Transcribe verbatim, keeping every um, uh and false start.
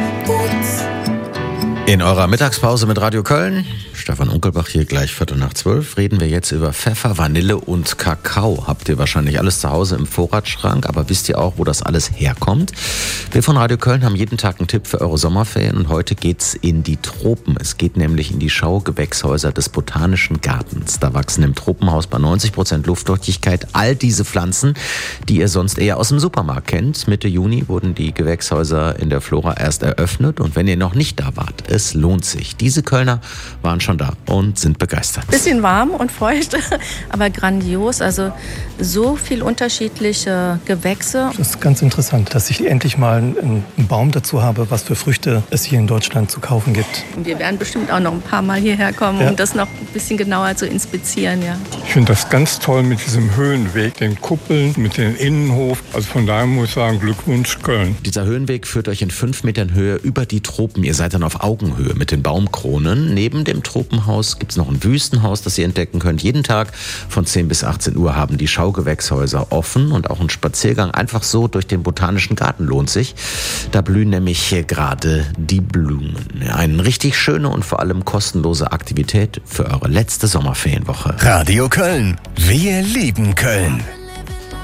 In eurer Mittagspause mit Radio Köln, Stefan Unkelbach hier, gleich Viertel nach zwölf, reden wir jetzt über Pfeffer, Vanille und Kakao. Habt ihr wahrscheinlich alles zu Hause im Vorratsschrank, aber wisst ihr auch, wo das alles herkommt? Wir von Radio Köln haben jeden Tag einen Tipp für eure Sommerferien und heute geht's in die Tropen. Es geht nämlich in die Schaugewächshäuser des Botanischen Gartens. Da wachsen im Tropenhaus bei neunzig Prozent Luftfeuchtigkeit all diese Pflanzen, die ihr sonst eher aus dem Supermarkt kennt. Mitte Juni wurden die Gewächshäuser in der Flora erst eröffnet und wenn ihr noch nicht da wart, es lohnt sich. Diese Kölner waren schon da und sind begeistert. Bisschen warm und feucht, aber grandios. Also so viel unterschiedliche Gewächse. Das ist ganz interessant, dass ich endlich mal einen Baum dazu habe, was für Früchte es hier in Deutschland zu kaufen gibt. Wir werden bestimmt auch noch ein paar Mal hierher kommen, ja, um das noch ein bisschen genauer zu inspizieren. Ja. Ich finde das ganz toll mit diesem Höhenweg, den Kuppeln, mit dem Innenhof. Also von daher muss ich sagen, Glückwunsch Köln. Dieser Höhenweg führt euch in fünf Metern Höhe über die Tropen. Ihr seid dann auf Augenhöhe mit den Baumkronen. Neben dem Tropenhaus gibt es noch ein Wüstenhaus, das ihr entdecken könnt. Jeden Tag von zehn bis achtzehn Uhr haben die Schaugewächshäuser offen und auch ein Spaziergang einfach so durch den Botanischen Garten lohnt sich. Da blühen nämlich hier gerade die Blumen. Eine richtig schöne und vor allem kostenlose Aktivität für eure letzte Sommerferienwoche. Radio Köln. Wir lieben Köln.